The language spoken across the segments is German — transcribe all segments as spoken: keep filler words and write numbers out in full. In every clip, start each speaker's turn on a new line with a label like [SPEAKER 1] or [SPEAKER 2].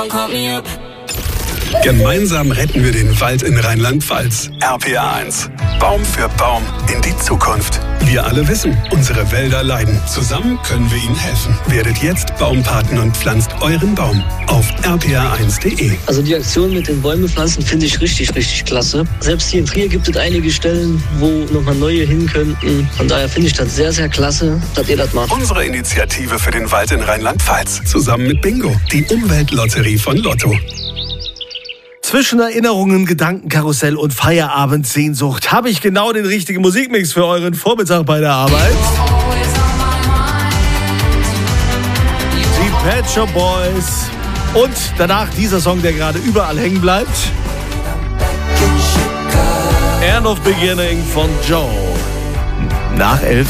[SPEAKER 1] Gemeinsam retten wir den Wald in Rheinland-Pfalz. R P R eins. Baum für Baum in die Zukunft. Wir alle wissen, unsere Wälder leiden. Zusammen können wir ihnen helfen. Werdet jetzt Baumpaten und pflanzt euren Baum auf r p r eins punkt d e.
[SPEAKER 2] Also die Aktion mit den Bäume pflanzen finde ich richtig, richtig klasse. Selbst hier in Trier gibt es einige Stellen, wo nochmal neue hin könnten. Von daher finde ich das sehr, sehr klasse, dass ihr das macht.
[SPEAKER 1] Unsere Initiative für den Wald in Rheinland-Pfalz. Zusammen mit Bingo, die Umweltlotterie von Lotto.
[SPEAKER 3] Zwischen Erinnerungen, Gedankenkarussell und Feierabendsehnsucht habe ich genau den richtigen Musikmix für euren Vormittag bei der Arbeit. Die Pet Shop Boys. Und danach dieser Song, der gerade überall hängen bleibt. End of Beginning von Joe. Nach elf.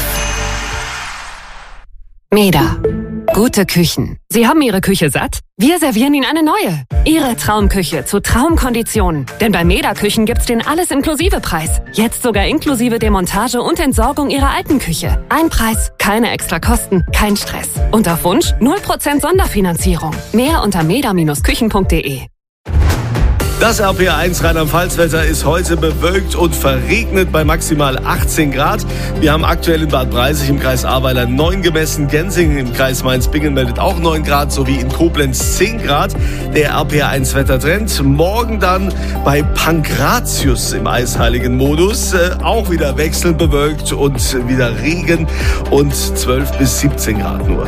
[SPEAKER 4] Meda. Gute Küchen. Sie haben Ihre Küche satt? Wir servieren Ihnen eine neue. Ihre Traumküche zu Traumkonditionen. Denn bei Meda Küchen gibt's den Alles-Inklusive-Preis. Jetzt sogar inklusive Demontage und Entsorgung Ihrer alten Küche. Ein Preis, keine extra Kosten, kein Stress. Und auf Wunsch null Prozent Sonderfinanzierung. Mehr unter meda Bindestrich küchen punkt d e.
[SPEAKER 3] Das R P R eins Rheinland-Pfalz-Wetter ist heute bewölkt und verregnet bei maximal achtzehn Grad. Wir haben aktuell in Bad Breisig im Kreis Ahrweiler neun gemessen. Gensingen im Kreis Mainz-Bingen meldet auch neun Grad, sowie in Koblenz zehn Grad. Der R P R eins Wettertrend. Morgen dann bei Pankratius im eisheiligen Modus. Äh, auch wieder wechselnd bewölkt und wieder Regen und zwölf bis siebzehn Grad nur.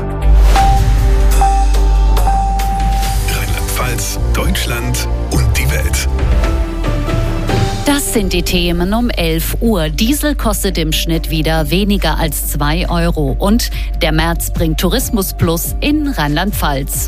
[SPEAKER 1] Rheinland-Pfalz, Deutschland und die Welt.
[SPEAKER 5] Das sind die Themen um elf Uhr. Diesel kostet im Schnitt wieder weniger als zwei Euro. Und der März bringt Tourismus Plus in Rheinland-Pfalz.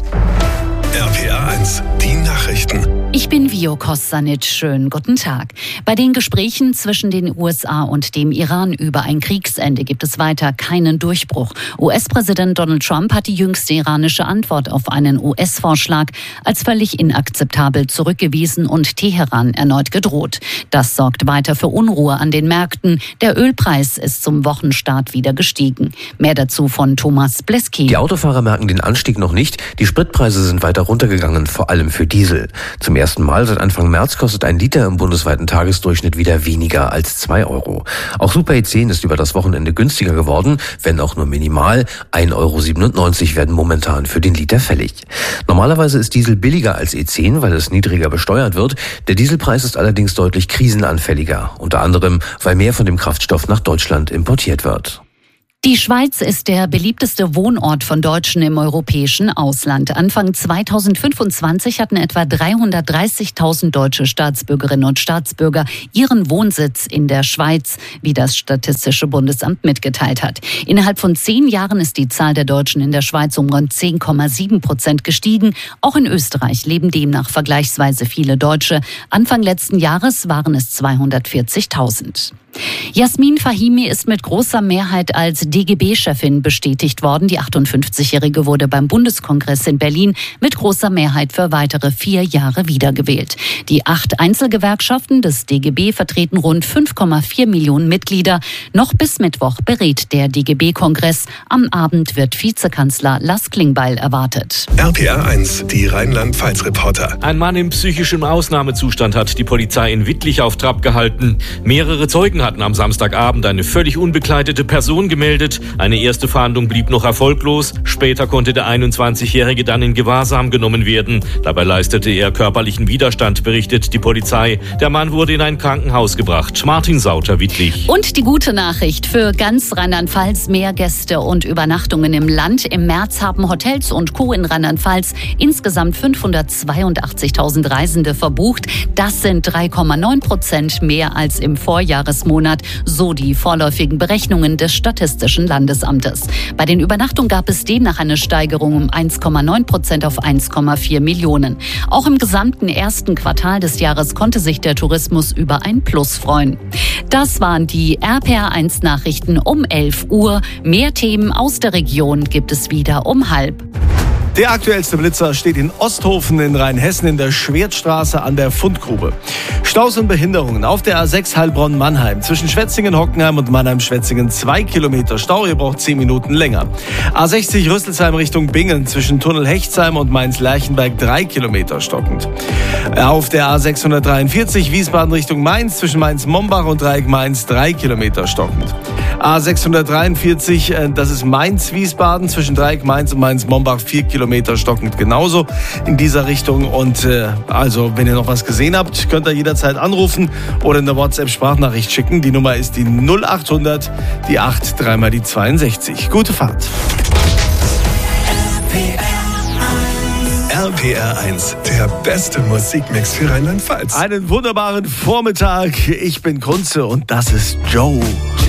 [SPEAKER 1] R P R eins, die Nachrichten.
[SPEAKER 5] Ich bin Vio Kostanic. Schönen guten Tag. Bei den Gesprächen zwischen den U S A und dem Iran über ein Kriegsende gibt es weiter keinen Durchbruch. U S-Präsident Donald Trump hat die jüngste iranische Antwort auf einen U S-Vorschlag als völlig inakzeptabel zurückgewiesen und Teheran erneut gedroht. Das sorgt weiter für Unruhe an den Märkten. Der Ölpreis ist zum Wochenstart wieder gestiegen. Mehr dazu von Thomas Bleski.
[SPEAKER 6] Die Autofahrer merken den Anstieg noch nicht. Die Spritpreise sind weiter runtergegangen, vor allem für Diesel. Zum ersten Mal seit Anfang März kostet ein Liter im bundesweiten Tagesdurchschnitt wieder weniger als zwei Euro. Auch Super E zehn ist über das Wochenende günstiger geworden, wenn auch nur minimal. ein Euro siebenundneunzig werden momentan für den Liter fällig. Normalerweise ist Diesel billiger als E zehn, weil es niedriger besteuert wird. Der Dieselpreis ist allerdings deutlich krisenanfälliger, unter anderem, weil mehr von dem Kraftstoff nach Deutschland importiert wird.
[SPEAKER 5] Die Schweiz ist der beliebteste Wohnort von Deutschen im europäischen Ausland. Anfang zweitausendfünfundzwanzig hatten etwa dreihundertdreißigtausend deutsche Staatsbürgerinnen und Staatsbürger ihren Wohnsitz in der Schweiz, wie das Statistische Bundesamt mitgeteilt hat. Innerhalb von zehn Jahren ist die Zahl der Deutschen in der Schweiz um rund zehn Komma sieben Prozent gestiegen. Auch in Österreich leben demnach vergleichsweise viele Deutsche. Anfang letzten Jahres waren es zweihundertvierzigtausend. Jasmin Fahimi ist mit großer Mehrheit als D G B-Chefin bestätigt worden. Die achtundfünfzigjährige wurde beim Bundeskongress in Berlin mit großer Mehrheit für weitere vier Jahre wiedergewählt. Die acht Einzelgewerkschaften des D G B vertreten rund fünf Komma vier Millionen Mitglieder. Noch bis Mittwoch berät der D G B-Kongress. Am Abend wird Vizekanzler Lars Klingbeil erwartet.
[SPEAKER 1] R P R eins, die Rheinland-Pfalz-Reporter.
[SPEAKER 7] Ein Mann in psychischem Ausnahmezustand hat die Polizei in Wittlich auf Trab gehalten. Mehrere Zeugen hatten am Samstagabend eine völlig unbekleidete Person gemeldet. Eine erste Fahndung blieb noch erfolglos. Später konnte der einundzwanzigjährige dann in Gewahrsam genommen werden. Dabei leistete er körperlichen Widerstand, berichtet die Polizei. Der Mann wurde in ein Krankenhaus gebracht. Martin Sauter, Wittlich.
[SPEAKER 5] Und die gute Nachricht für ganz Rheinland-Pfalz: mehr Gäste und Übernachtungen im Land. Im März haben Hotels und Co. in Rheinland-Pfalz insgesamt fünfhundertzweiundachtzigtausend Reisende verbucht. Das sind drei Komma neun Prozent mehr als im Vorjahresmonat, so die vorläufigen Berechnungen des Statistischen Landesamtes. Bei den Übernachtungen gab es demnach eine Steigerung um eins Komma neun Prozent auf eins Komma vier Millionen. Auch im gesamten ersten Quartal des Jahres konnte sich der Tourismus über ein Plus freuen. Das waren die R P R eins Nachrichten um elf Uhr. Mehr Themen aus der Region gibt es wieder um halb.
[SPEAKER 3] Der aktuellste Blitzer steht in Osthofen in Rheinhessen in der Schwertstraße an der Fundgrube. Staus und Behinderungen auf der A sechs Heilbronn-Mannheim. Zwischen Schwetzingen-Hockenheim und Mannheim-Schwetzingen zwei Kilometer Stau. Ihr braucht zehn Minuten länger. A sechzig Rüsselsheim Richtung Bingen. Zwischen Tunnel Hechtsheim und Mainz-Lerchenberg drei Kilometer stockend. Auf der A sechshundertdreiundvierzig Wiesbaden Richtung Mainz. Zwischen Mainz-Mombach und Dreieck Mainz drei Kilometer stockend. A sechshundertdreiundvierzig, das ist Mainz-Wiesbaden. Zwischen Dreieck Mainz und Mainz-Mombach vier Kilometer stockend genauso in dieser Richtung. Und äh, also, wenn ihr noch was gesehen habt, könnt ihr jederzeit anrufen oder eine WhatsApp-Sprachnachricht schicken. Die Nummer ist die null achthundert, die acht, dreimal die zweiundsechzig. Gute Fahrt.
[SPEAKER 1] R P R eins, der beste Musikmix für Rheinland-Pfalz.
[SPEAKER 3] Einen wunderbaren Vormittag. Ich bin Kunze und das ist Joe.